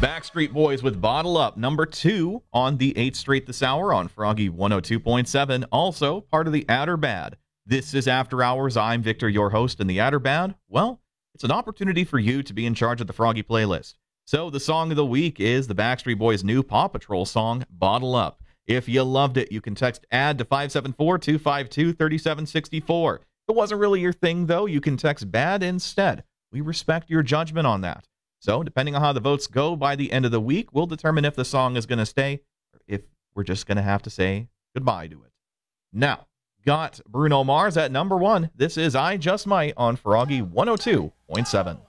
Backstreet Boys with Bottle Up, number 2 on the 8th Street this hour on Froggy 102.7. Also part of the Adder Bad. This is After Hours. I'm Victor, your host. And the Adder Bad, well, it's an opportunity for you to be in charge of the Froggy playlist. So the song of the week is the Backstreet Boys' new Paw Patrol song, Bottle Up. If you loved it, you can text ADD to 574-252-3764. If it wasn't really your thing, though, you can text BAD instead. We respect your judgment on that. So, depending on how the votes go by the end of the week, we'll determine if the song is going to stay or if we're just going to have to say goodbye to it. Now, got Bruno Mars at number 1. This is I Just Might on Froggy 102.7.